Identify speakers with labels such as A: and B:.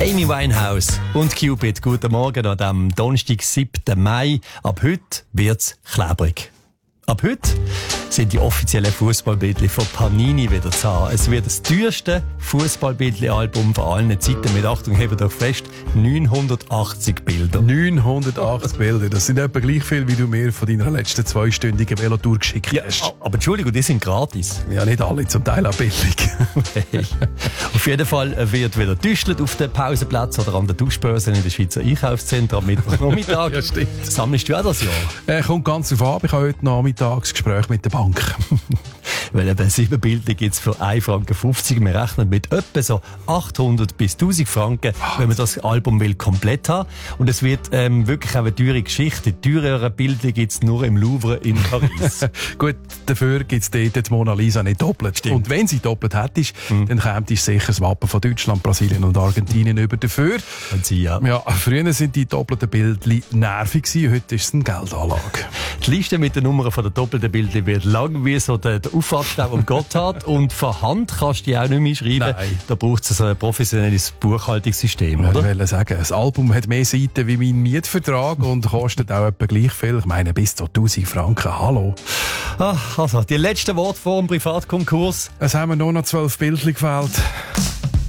A: Amy Winehouse und Cupid. Guten Morgen an diesem Donnerstag, 7. Mai. Ab heute wird's klebrig. Ab heute sind die offiziellen Fußballbildchen von Panini wieder zu haben. Es wird das teuerste Fußballbildchen-Album von allen Zeiten mit, Achtung, hebt euch fest, 980 Bilder.
B: 980 Bilder, das sind etwa gleich viel, wie du mir von deiner letzten 2-stündigen Velotour geschickt hast.
A: Aber Entschuldigung, die sind gratis.
B: Ja, nicht alle, zum Teil auch billig.
A: Hey. Auf jeden Fall wird wieder getüstelt auf den Pausenplätzen oder an den Duschbörsen in den Schweizer Einkaufszentren am Mittwochmittag.
B: Ja, stimmt.
A: Sammelst du auch das Jahr?
B: Kommt ganz drauf an, ich habe heute Nachmittagsgespräch mit der Bank.
A: Weil eben 7 Bilder gibt es für 1,50 Franken. Wir rechnen mit etwa so 800 bis 1000 Franken, wenn man das Album will komplett haben. Und es wird wirklich auch eine teure Geschichte. Die teureren Bilder gibt es nur im Louvre in Paris.
B: Gut, dafür gibt es dort die Mona Lisa nicht doppelt.
A: Stimmt.
B: Und wenn sie doppelt hättest, dann käme sicher das Wappen von Deutschland, Brasilien und Argentinien über dafür.
A: Und sie, ja.
B: Ja, früher sind die doppelten Bilder nervig gewesen, heute ist es eine Geldanlage.
A: Die Liste mit den Nummern von der doppelten Bilder wird lang wie so der Auffahrtstau am Gotthard. Und von Hand kannst du die auch nicht mehr schreiben.
B: Nein.
A: Da braucht es ein professionelles Buchhaltungssystem,
B: Ich
A: oder?
B: wollte sagen, das Album hat mehr Seiten wie mein Mietvertrag und kostet auch etwa gleich viel. Ich meine, bis zu 1000 Franken. Hallo.
A: Also, die letzten Worte vor dem Privatkonkurs.
B: Es haben mir nur noch 12 Bildchen gefehlt.